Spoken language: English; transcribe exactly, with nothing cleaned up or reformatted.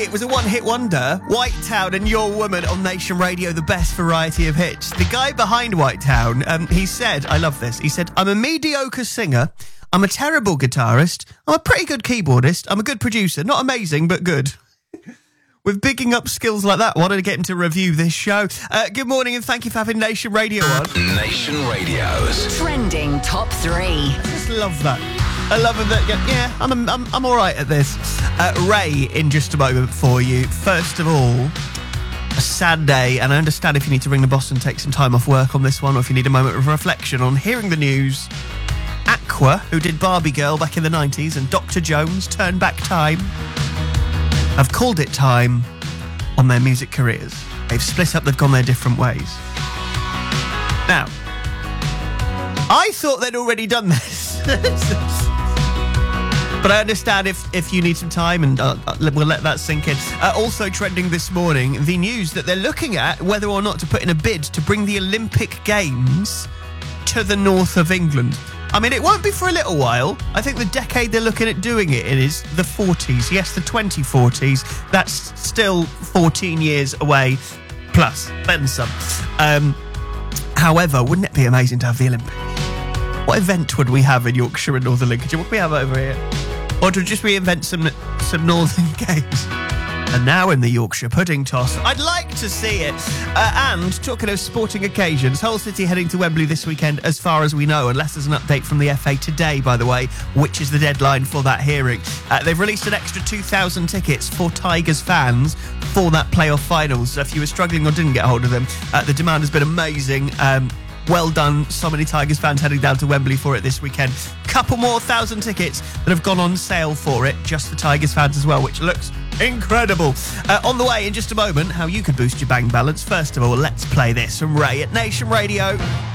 it was a one-hit wonder. Whitetown and Your Woman on Nation Radio, the best variety of hits. The guy behind Whitetown, um, he said, I love this, he said, I'm a mediocre singer, I'm a terrible guitarist, I'm a pretty good keyboardist, I'm a good producer, not amazing, but good. With bigging up skills like that, wanted to get him to review this show. Uh, good morning and thank you for having Nation Radio on. Nation Radio's Trending Top three. I just love that. I love it that, yeah, I'm, I'm, I'm all right at this. Uh, Ray, in just a moment for you. First of all, a sad day, and I understand if you need to ring the boss and take some time off work on this one, or if you need a moment of reflection on hearing the news. Aqua, who did Barbie Girl back in the nineties, and Doctor Jones, Turn Back Time, have called it time on their music careers. They've split up, they've gone their different ways. Now, I thought they'd already done this. But I understand if, if you need some time, and uh, we'll let that sink in. Uh, also trending this morning, the news that they're looking at whether or not to put in a bid to bring the Olympic Games to the north of England. I mean, it won't be for a little while. I think the decade they're looking at doing it in is the forties. Yes, the twenty forties. That's still fourteen years away, plus, then some. Um, however, wouldn't it be amazing to have the Olympics? What event would we have in Yorkshire and Northern Lincolnshire? What would we have over here? Or to just reinvent some some Northern games? And now in the Yorkshire pudding toss. I'd like to see it. Uh, and talking of sporting occasions, Hull City heading to Wembley this weekend as far as we know, unless there's an update from the F A today, by the way, which is the deadline for that hearing. Uh, they've released an extra two thousand tickets for Tigers fans for that playoff final. So if you were struggling or didn't get hold of them, uh, the demand has been amazing. Um, Well done, so many Tigers fans heading down to Wembley for it this weekend. Couple more thousand tickets that have gone on sale for it, just for Tigers fans as well, which looks incredible. Uh, on the way in just a moment, how you could boost your bang balance. First of all, let's play this from Ray at Nation Radio.